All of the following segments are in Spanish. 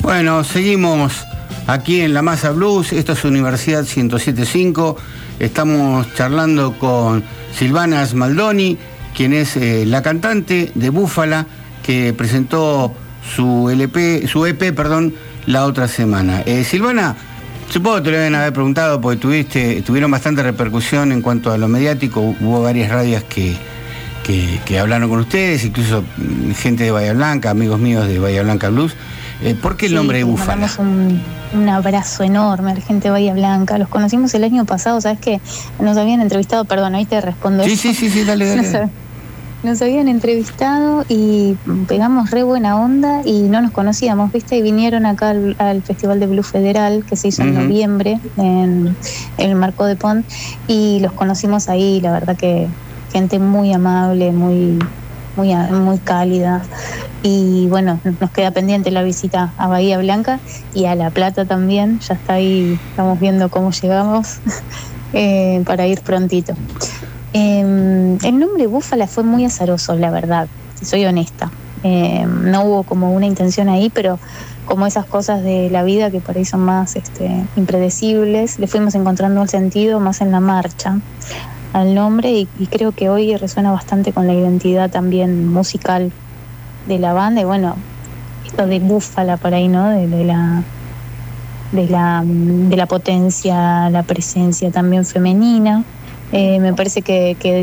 Bueno, seguimos aquí en La Masa Blues. Esto es Universidad 107.5. Estamos charlando con Silvana Smaldoni, quien es la cantante de Búfala, que presentó su EP, la otra semana. Silvana, supongo que te lo deben haber preguntado porque tuvieron bastante repercusión en cuanto a lo mediático. Hubo varias radios que hablaron con ustedes, incluso gente de Bahía Blanca, amigos míos de Bahía Blanca Blues. ¿Por qué el nombre de Búfala? Mandamos un abrazo enorme a la gente de Bahía Blanca. Los conocimos el año pasado, ¿sabes qué? Nos habían entrevistado, perdón, ahí te respondo. Sí, dale. Nos habían entrevistado y pegamos re buena onda y no nos conocíamos, ¿viste? Y vinieron acá al Festival de Blues Federal, que se hizo en noviembre, en el Marco de Pont, y los conocimos ahí. La verdad que gente muy amable, muy cálida. Y bueno, nos queda pendiente la visita a Bahía Blanca y a La Plata también. Ya está ahí, estamos viendo cómo llegamos para ir prontito. El nombre Búfala fue muy azaroso, la verdad, si soy honesta. No hubo como una intención ahí, pero como esas cosas de la vida que por ahí son más impredecibles, le fuimos encontrando el sentido más en la marcha al nombre y creo que hoy resuena bastante con la identidad también musical de la banda. Y bueno, esto de Búfala por ahí, ¿no? De la potencia, la presencia también femenina. Me parece que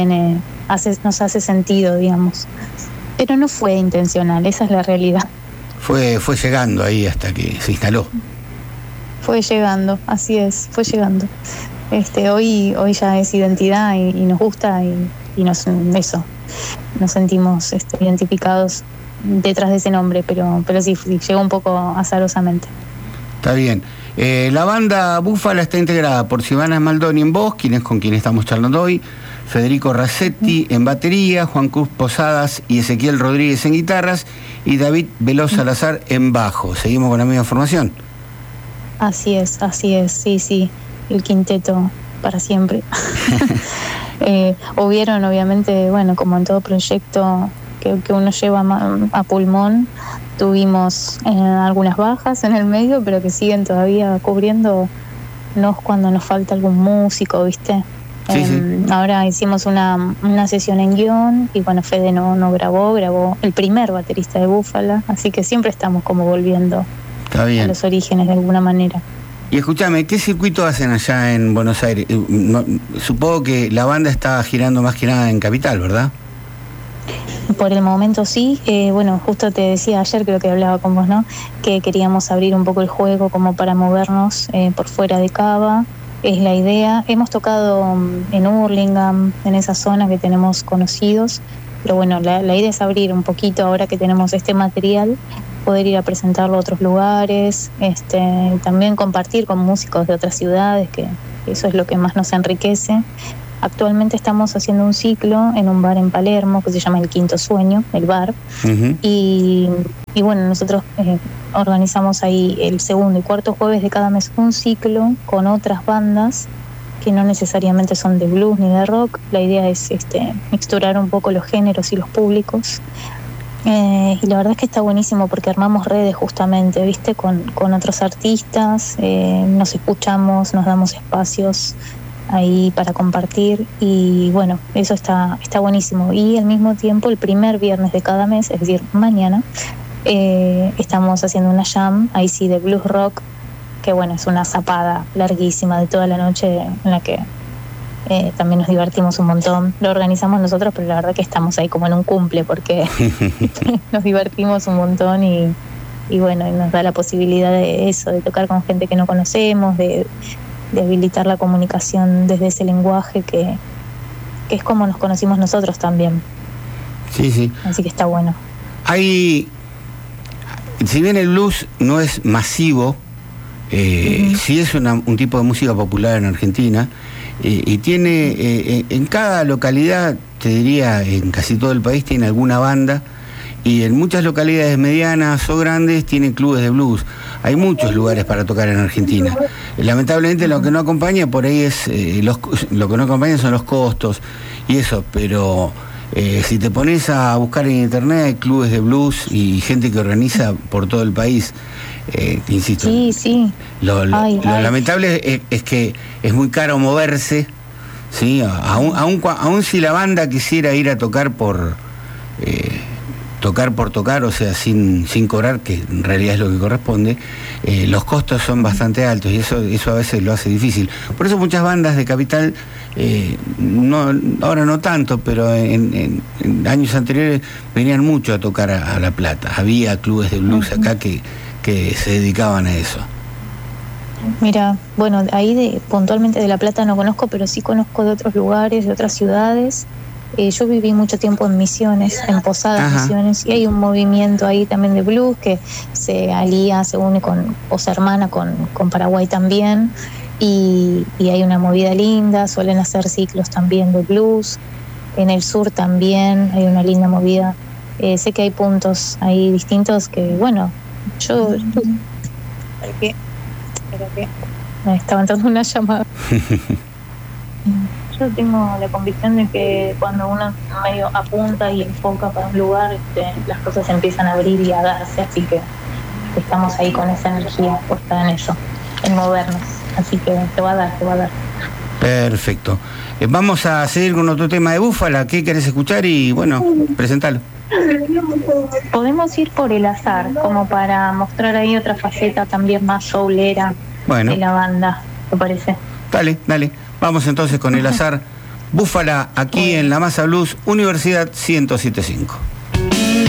nos hace sentido, digamos. Pero no fue intencional, esa es la realidad. Fue llegando ahí hasta que se instaló. Fue llegando, así es, fue llegando. Hoy ya es identidad y nos gusta y nos sentimos identificados detrás de ese nombre, pero sí, llegó un poco azarosamente. Está bien. La banda Búfala está integrada por Silvana Smaldoni en voz, con quien estamos charlando hoy, Federico Rasetti en batería, Juan Cruz Posadas y Ezequiel Rodríguez en guitarras y David Veloz Salazar en bajo. ¿Seguimos con la misma formación? Así es, sí, el quinteto para siempre. Hubieron, obviamente, bueno, como en todo proyecto que uno lleva a pulmón, tuvimos algunas bajas en el medio, pero que siguen todavía cubriéndonos cuando nos falta algún músico, ¿viste? Sí. Ahora hicimos una sesión en guión y bueno, Fede no grabó el primer baterista de Búfala, así que siempre estamos como volviendo a los orígenes de alguna manera. Y escúchame, ¿qué circuito hacen allá en Buenos Aires? Supongo que la banda está girando más que nada en Capital, ¿verdad? Por el momento sí. Bueno, justo te decía ayer, creo que hablaba con vos, ¿no? Que queríamos abrir un poco el juego como para movernos por fuera de Cava. Es la idea. Hemos tocado en Hurlingham, en esa zona que tenemos conocidos. Pero bueno, la idea es abrir un poquito ahora que tenemos este material, poder ir a presentarlo a otros lugares, también compartir con músicos de otras ciudades, que eso es lo que más nos enriquece. Actualmente estamos haciendo un ciclo en un bar en Palermo que se llama El Quinto Sueño, el bar. Y bueno, nosotros organizamos ahí el segundo y cuarto jueves de cada mes un ciclo con otras bandas que no necesariamente son de blues ni de rock. La idea es mixturar un poco los géneros y los públicos. Y la verdad es que está buenísimo porque armamos redes justamente, ¿viste? Con otros artistas, nos escuchamos, nos damos espacios ahí para compartir y bueno, eso está buenísimo. Y al mismo tiempo, el primer viernes de cada mes, es decir, mañana, estamos haciendo una jam, ahí sí, de blues rock, que bueno, es una zapada larguísima de toda la noche en la que también nos divertimos un montón. Lo organizamos nosotros, pero la verdad que estamos ahí como en un cumple porque nos divertimos un montón y bueno, y nos da la posibilidad de eso, de tocar con gente que no conocemos, de habilitar la comunicación desde ese lenguaje que es como nos conocimos nosotros también. Sí. Así que está bueno. Si bien el blues no es masivo, sí es un tipo de música popular en Argentina, y tiene en cada localidad, te diría, en casi todo el país tiene alguna banda, y en muchas localidades medianas o grandes tienen clubes de blues. Hay muchos lugares para tocar en Argentina. Lamentablemente lo que no acompaña por ahí es lo que no acompaña son los costos y eso, pero Si te pones a buscar en internet, hay clubes de blues y gente que organiza por todo el país. Insisto, sí. Lo lamentable es que es muy caro moverse, ¿sí? Aún si la banda quisiera ir a tocar por tocar, o sea, sin cobrar, que en realidad es lo que corresponde, los costos son bastante altos y eso a veces lo hace difícil. Por eso muchas bandas de Capital, ahora no tanto, pero en años anteriores venían mucho a tocar a La Plata. Había clubes de blues acá que se dedicaban a eso. Mira, bueno, ahí puntualmente de La Plata no conozco, pero sí conozco de otros lugares, de otras ciudades. Yo viví mucho tiempo en Misiones, en Posadas, Misiones, y hay un movimiento ahí también de blues que se alía, se une o se hermana con Paraguay también, y hay una movida linda, suelen hacer ciclos también de blues. En el sur también hay una linda movida. Sé que hay puntos ahí distintos que, bueno, yo me estaba entrando una llamada. Yo tengo la convicción de que cuando uno medio apunta y enfoca para un lugar, las cosas empiezan a abrir y a darse, así que estamos ahí con esa energía puesta en eso, en movernos, así que te va a dar. Perfecto. Vamos a seguir con otro tema de Búfala. ¿Qué querés escuchar? Y bueno, presentalo. Podemos ir por El Azar, como para mostrar ahí otra faceta también más soulera de la banda, ¿te parece? Dale. Vamos entonces con El Azar. Búfala, aquí en La Masa Blues, Universidad 107.5.